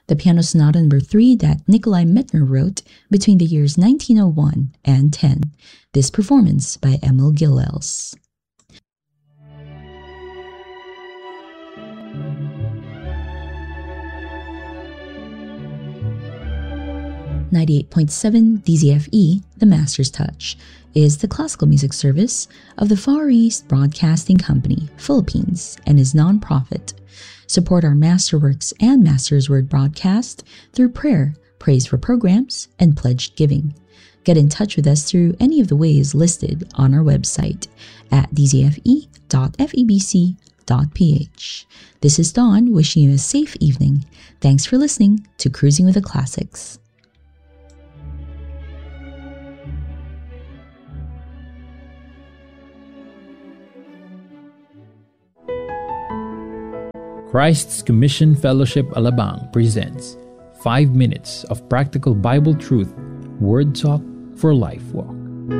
the Piano Sonata No. 3 that Nikolai Medtner wrote between the years 1901 and 10. This performance by Emil Gilels. 98.7 DZFE, The Master's Touch, is the classical music service of the Far East Broadcasting Company, Philippines, and is non-profit. Support our Masterworks and Master's Word broadcast through prayer, praise for programs, and pledged giving. Get in touch with us through any of the ways listed on our website at dzfe.febc.ph. This is Dawn wishing you a safe evening. Thanks for listening to Cruising with the Classics. Christ's Commission Fellowship Alabang presents 5 minutes of practical Bible truth, Word Talk for Life Walk.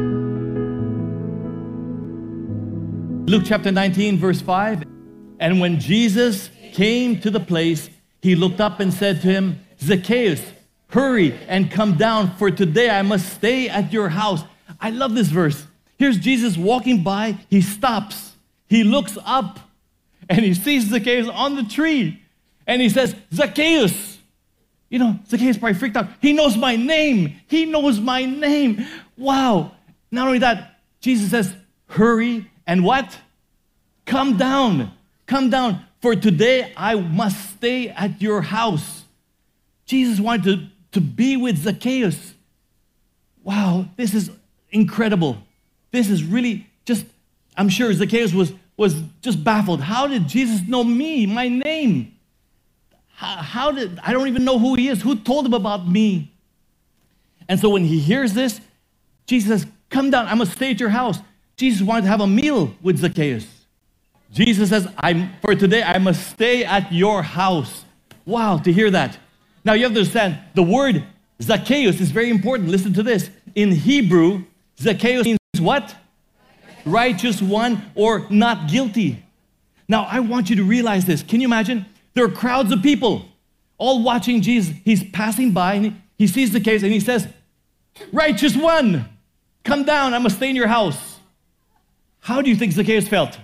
Luke chapter 19, verse 5. And when Jesus came to the place, he looked up and said to him, Zacchaeus, hurry and come down, for today I must stay at your house. I love this verse. Here's Jesus walking by. He stops. He looks up. And he sees Zacchaeus on the tree. And he says, Zacchaeus. You know, Zacchaeus probably freaked out. He knows my name. He knows my name. Wow. Not only that, Jesus says, hurry and what? Come down. Come down. For today I must stay at your house. Jesus wanted to be with Zacchaeus. Wow, this is incredible. This is really just, I'm sure Zacchaeus was just baffled. How did Jesus know me, my name? I don't even know who he is. Who told him about me? And so when he hears this, Jesus says, come down, I must stay at your house. Jesus wanted to have a meal with Zacchaeus. Jesus says, for today, I must stay at your house. Wow, to hear that. Now you have to understand, the word Zacchaeus is very important. Listen to this. In Hebrew, Zacchaeus means what? Righteous one, or not guilty. Now, I want you to realize this. Can you imagine? There are crowds of people all watching Jesus. He's passing by, and he sees Zacchaeus, and he says, righteous one, come down, I must stay in your house. How do you think Zacchaeus felt?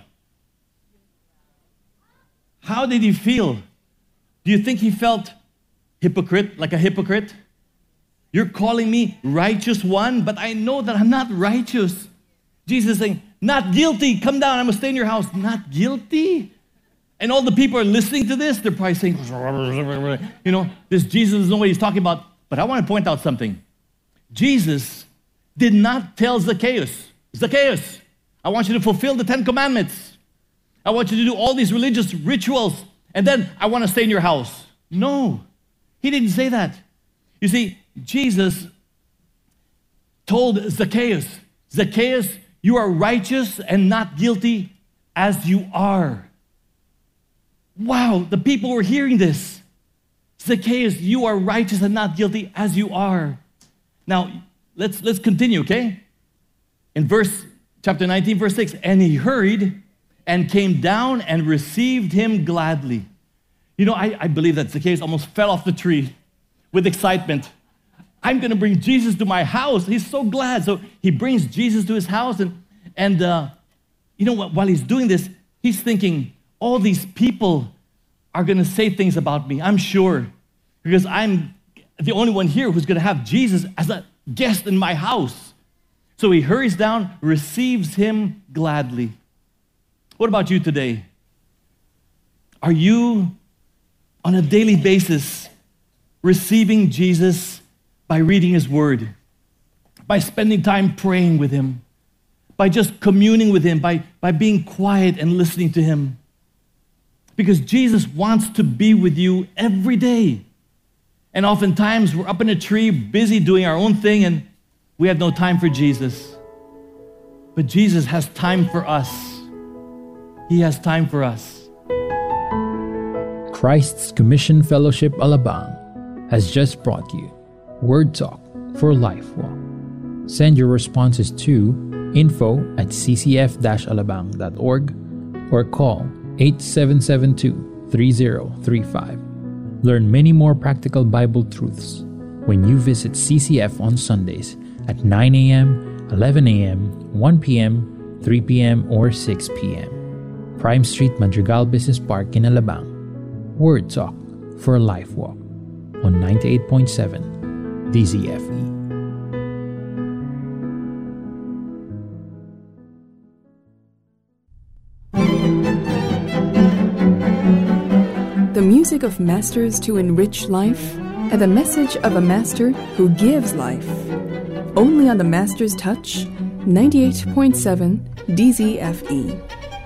How did he feel? Do you think he felt hypocrite, like a hypocrite? You're calling me righteous one, but I know that I'm not righteous. Jesus is saying, not guilty, come down, I must stay in your house. Not guilty? And all the people are listening to this, they're probably saying, you know, this Jesus doesn't know what he's talking about. But I want to point out something. Jesus did not tell Zacchaeus, Zacchaeus, I want you to fulfill the 10 commandments. I want you to do all these religious rituals, and then I want to stay in your house. No, he didn't say that. You see, Jesus told Zacchaeus, Zacchaeus, you are righteous and not guilty as you are. Wow, the people were hearing this. Zacchaeus, you are righteous and not guilty as you are. Now, let's continue, okay? In chapter 19, verse 6, and he hurried and came down and received him gladly. You know, I believe that Zacchaeus almost fell off the tree with excitement. I'm going to bring Jesus to my house. He's so glad. So he brings Jesus to his house, and you know what? While he's doing this, he's thinking, all these people are going to say things about me, I'm sure, because I'm the only one here who's going to have Jesus as a guest in my house. So he hurries down, receives him gladly. What about you today? Are you on a daily basis receiving Jesus by reading his word, by spending time praying with him, by just communing with him, by being quiet and listening to him? Because Jesus wants to be with you every day. And oftentimes we're up in a tree, busy doing our own thing, and we have no time for Jesus. But Jesus has time for us. He has time for us. Christ's Commission Fellowship Alabang has just brought you Word Talk for Life Walk. Send your responses to info@ccf-alabang.org or call 8772-3035. Learn many more practical Bible truths when you visit CCF on Sundays at 9 a.m., 11 a.m., 1 p.m., 3 p.m., or 6 p.m. Prime Street, Madrigal Business Park in Alabang. Word Talk for a Life Walk on 98.7 DZFE. The music of masters to enrich life, and the message of a master who gives life. Only on the Master's Touch, 98.7 DZFE.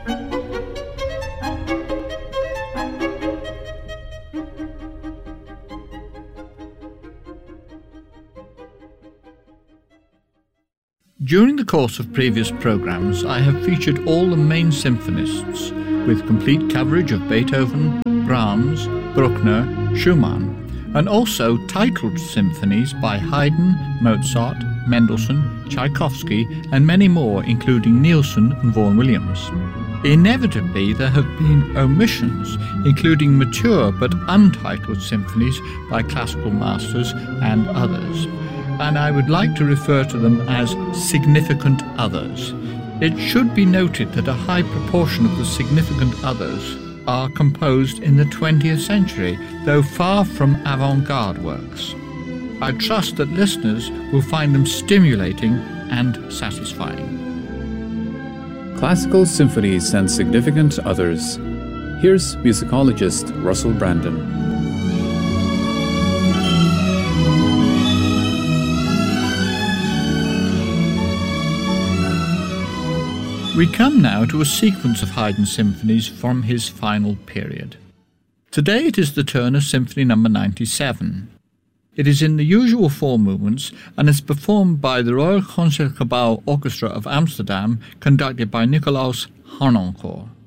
During the course of previous programs, I have featured all the main symphonists, with complete coverage of Beethoven, Brahms, Bruckner, Schumann, and also titled symphonies by Haydn, Mozart, Mendelssohn, Tchaikovsky, and many more, including Nielsen and Vaughan Williams. Inevitably, there have been omissions, including mature but untitled symphonies by classical masters and others, and I would like to refer to them as significant others. It should be noted that a high proportion of the significant others are composed in the 20th century, though far from avant-garde works. I trust that listeners will find them stimulating and satisfying. Classical Symphonies and Significant Others. Here's musicologist Russell Brandon. We come now to a sequence of Haydn's symphonies from his final period. Today it is the turn of Symphony No. 97. It is in the usual 4 movements and is performed by the Royal Concertgebouw Orchestra of Amsterdam, conducted by Nicolaus Harnoncourt.